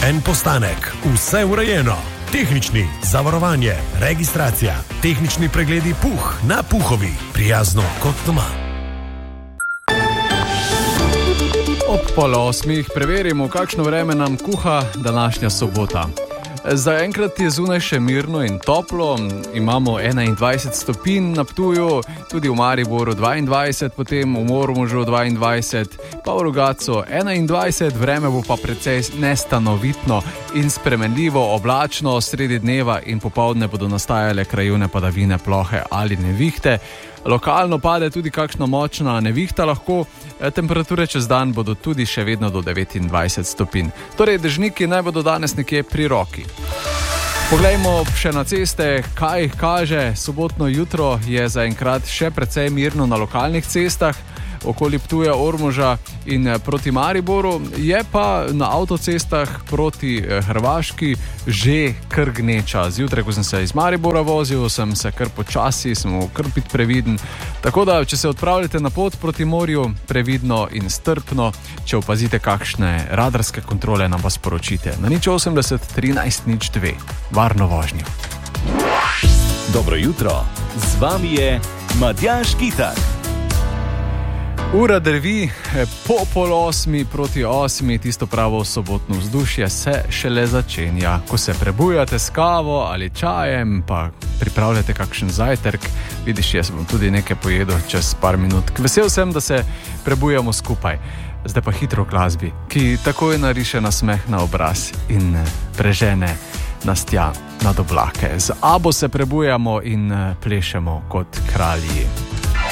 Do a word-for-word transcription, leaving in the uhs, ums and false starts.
En postanek, vse urejeno. Tehnični, zavarovanje, registracija, tehnični pregledi Puh na Puhovi. Prijazno kot doma. Ob pol osmih preverimo, kakšno vreme nam kuha današnja sobota. Zaenkrat je zunaj še mirno in toplo, imamo enaindvajset stopinj na Ptuju, tudi v Mariboru dvaindvajset, potem v Ormožu dvaindvajset, pa v Rogatcu enaindvajset, vreme bo pa precej nestanovitno in spremenljivo, oblačno, sredi dneva in popoldne bodo nastajale krajevne padavine, plohe ali nevihte. Lokalno pade tudi kakšna močna nevihta lahko, temperature čez dan bodo tudi še vedno do devetindvajset stopinj. Torej, dežniki naj bodo danes nekje pri roki. Poglejmo še na ceste, kaj kaže. Sobotno jutro je zaenkrat še precej mirno na lokalnih cestah, okoli Ptuja, Ormoža in proti Mariboru, je pa na avtocestah proti Hrvaški že kar gneča. Zjutraj, ko sem se iz Maribora vozil, sem se kar počasi, sem kar bit previden. Tako da, če se odpravljate na pot proti morju, previdno in strpno, če opazite kakšne radarske kontrole, nam pa sporočite. Na nič osemdeset trinajst nič dve. Varno vožnjo. Dobro jutro, z vami je Matjaž Kitar. Ura drvi, po pol osmi proti osmi, tisto pravo sobotno vzdušje se šele začenja. Ko se prebujate s kavo ali čajem, pa pripravljate kakšen zajtrk, vidiš, jaz bom tudi nekaj pojedel čez par minut. Vesel sem, da se prebujamo skupaj. Zdaj pa hitro v glasbi, ki takoj nariše nasmeh na obraz in prežene nas tja nad oblake. Z Abo se prebujamo in plešemo kot kralji.